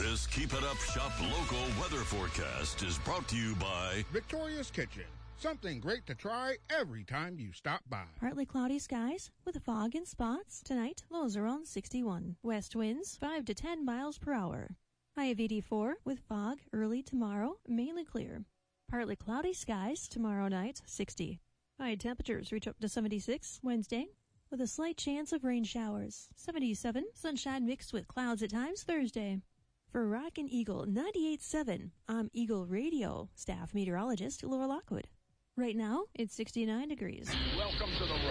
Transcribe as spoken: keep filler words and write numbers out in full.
This Keep It Up Shop local weather forecast is brought to you by Victoria's Kitchen. Something great to try every time you stop by. Partly cloudy skies with fog and spots. Tonight, lows around sixty-one. West winds five to ten miles per hour. High of eighty-four with fog early tomorrow, mainly clear. Partly cloudy skies tomorrow night, sixty. High temperatures reach up to seventy-six Wednesday with a slight chance of rain showers. seventy-seven, sunshine mixed with clouds at times Thursday. For Rockin' Eagle ninety-eight point seven, I'm Eagle Radio staff meteorologist Laura Lockwood. Right now, it's sixty-nine degrees. Welcome to the